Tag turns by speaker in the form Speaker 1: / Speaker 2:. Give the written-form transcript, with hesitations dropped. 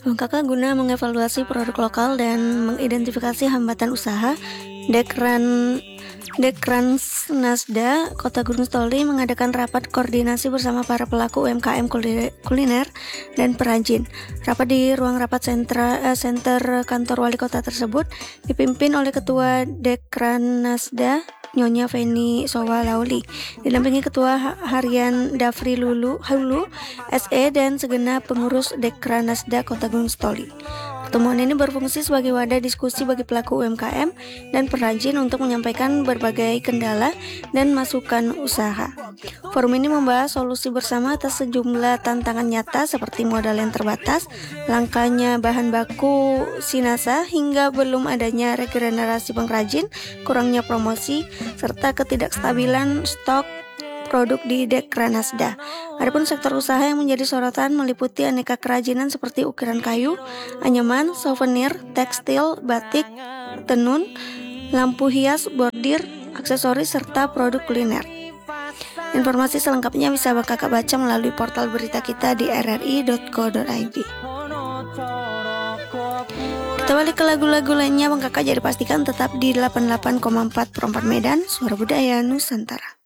Speaker 1: Kakak guna mengevaluasi produk lokal dan mengidentifikasi hambatan usaha, Dekransnasda Kota Gunung Stoli mengadakan rapat koordinasi bersama para pelaku UMKM kuliner dan perajin. Rapat di ruang rapat center kantor wali kota tersebut dipimpin oleh Ketua Dekransnasda Nyonya Feni Sowa Lauli, didampingi Ketua Harian Dafri Hulu SE dan segenap pengurus Dekransnasda Kota Gunung Stoli. Pertemuan ini berfungsi sebagai wadah diskusi bagi pelaku UMKM dan perajin untuk menyampaikan berbagai kendala dan masukan usaha. Forum ini membahas solusi bersama atas sejumlah tantangan nyata seperti modal yang terbatas, langkanya bahan baku sinasa, hingga belum adanya regenerasi pengrajin, kurangnya promosi, serta ketidakstabilan stok produk di Dekransnasda. Adapun sektor usaha yang menjadi sorotan meliputi aneka kerajinan seperti ukiran kayu, anyaman, souvenir, tekstil, batik, tenun, lampu hias, bordir, aksesoris, serta produk kuliner. Informasi selengkapnya bisa kakak baca melalui portal berita kita di rri.co.id. Kita balik ke lagu-lagu lainnya, kakak jadi pastikan tetap di 88,4 Perempat Medan, Suara Budaya Nusantara.